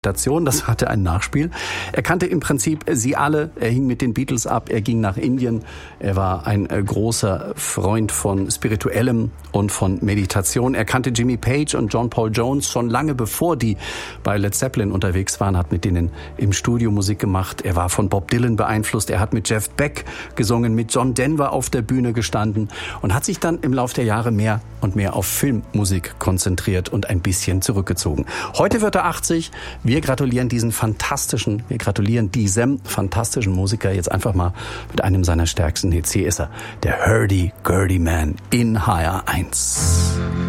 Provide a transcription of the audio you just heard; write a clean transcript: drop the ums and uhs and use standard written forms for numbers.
Das hatte ein Nachspiel. Er kannte im Prinzip sie alle. Er hing mit den Beatles ab. Er ging nach Indien. Er war ein großer Freund von Spirituellem und von Meditation. Er kannte Jimmy Page und John Paul Jones schon lange bevor die bei Led Zeppelin unterwegs waren, hat mit denen im Studio Musik gemacht. Er war von Bob Dylan beeinflusst. Er hat mit Jeff Beck gesungen, mit John Denver auf der Bühne gestanden und hat sich dann im Laufe der Jahre mehr und mehr auf Filmmusik konzentriert und ein bisschen zurückgezogen. Heute wird er 80. Wir gratulieren diesem fantastischen Musiker jetzt einfach mal mit einem seiner stärksten Hits. Hier ist er, der Hurdy-Gurdy Man in HR1.